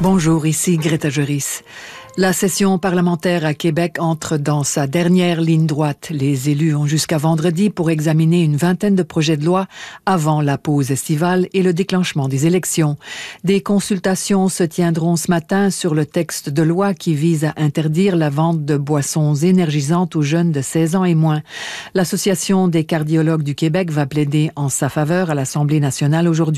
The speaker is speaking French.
Bonjour, ici Greta Joris. La session parlementaire à Québec entre dans sa dernière ligne droite. Les élus ont jusqu'à vendredi pour examiner une vingtaine de projets de loi avant la pause estivale et le déclenchement des élections. Des consultations se tiendront ce matin sur le texte de loi qui vise à interdire la vente de boissons énergisantes aux jeunes de 16 ans et moins. L'Association des cardiologues du Québec va plaider en sa faveur à l'Assemblée nationale aujourd'hui.